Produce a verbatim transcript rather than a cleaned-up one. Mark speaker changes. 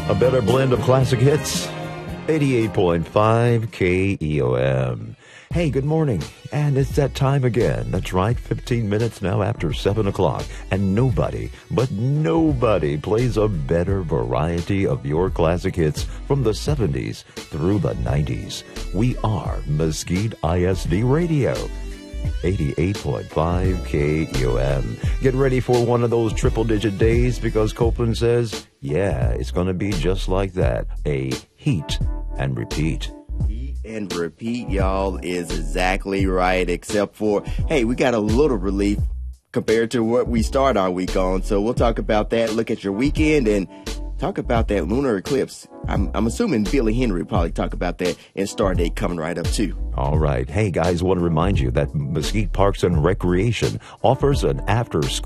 Speaker 1: A better blend of classic hits. eighty-eight point five K E O M. Hey, good morning. And it's that time again. That's right, fifteen minutes now after seven o'clock. And nobody, but nobody plays a better variety of your classic hits from the seventies through the nineties. We are Mesquite I S D Radio. eighty-eight point five K E O M. Get ready for one of those triple-digit days because Copeland says, yeah, it's going to be just like that. A heat and repeat.
Speaker 2: Heat and repeat, y'all, is exactly right, except for, hey, we got a little relief compared to what we start our week on. So we'll talk about that, look at your weekend, and talk about that lunar eclipse. I'm, I'm assuming Billy Henry will probably talk about that and Star Date coming right up, too.
Speaker 1: All right. Hey, guys, want to remind you that Mesquite Parks and Recreation offers an after-school